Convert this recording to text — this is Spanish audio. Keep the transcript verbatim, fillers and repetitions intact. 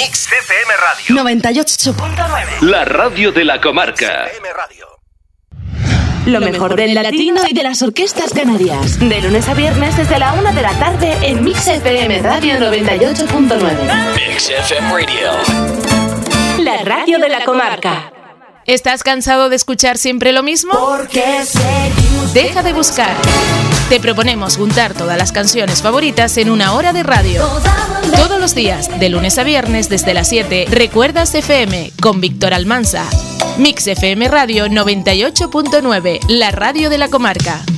Mix F M Radio noventa y ocho punto nueve. La radio de la comarca. F M Radio. Lo mejor del latino y de las orquestas canarias. De lunes a viernes desde la una de la tarde en Mix F M Radio noventa y ocho punto nueve. Mix F M Radio. La radio de la comarca. ¿Estás cansado de escuchar siempre lo mismo? Porque seguimos. Deja de buscar. Te proponemos juntar todas las canciones favoritas en una hora de radio. Todos los días, de lunes a viernes desde las siete, Recuerdas F M con Víctor Almansa. Mix F M Radio noventa y ocho punto nueve, la radio de la comarca.